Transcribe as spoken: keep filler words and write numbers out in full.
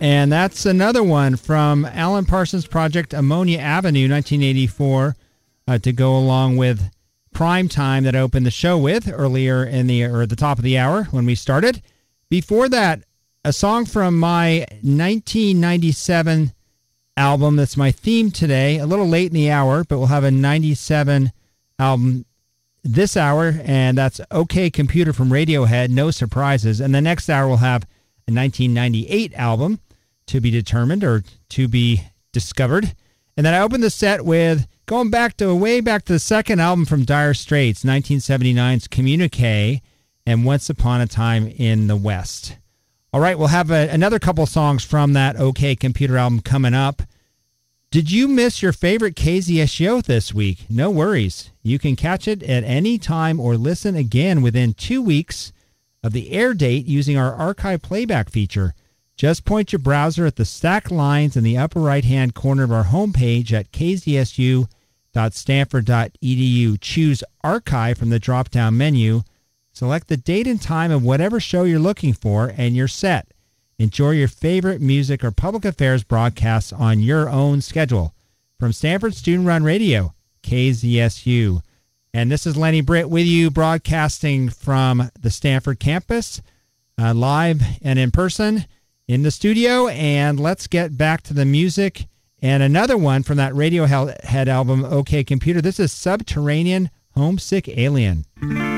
And that's another one from Alan Parsons' project Ammonia Avenue, nineteen eighty-four, uh, to go along with Prime Time that I opened the show with earlier in the, or at the top of the hour when we started. Before that, a song from my nineteen ninety-seven album that's my theme today, a little late in the hour, but we'll have a ninety-seven album this hour, and that's OK Computer from Radiohead, no surprises. And the next hour we'll have a nineteen ninety-eight album to be determined or to be discovered. And then I opened the set with going back to way back to the second album from Dire Straits, nineteen seventy-nine's Communique and Once Upon a Time in the West. All right, we'll have a, another couple songs from that OK Computer album coming up. Did you miss your favorite K Z S show this week? No worries. You can catch it at any time or listen again within two weeks of the air date using our archive playback feature. Just point your browser at the stacked lines in the upper right-hand corner of our homepage at k z s u dot stanford dot e d u. Choose Archive from the drop-down menu. Select the date and time of whatever show you're looking for, and you're set. Enjoy your favorite music or public affairs broadcasts on your own schedule. From Stanford Student Run Radio, K Z S U. And this is Lenny Britt with you, broadcasting from the Stanford campus, uh, live and in person in the studio. And let's get back to the music. And another one from that Radiohead album, OK Computer. This is Subterranean Homesick Alien.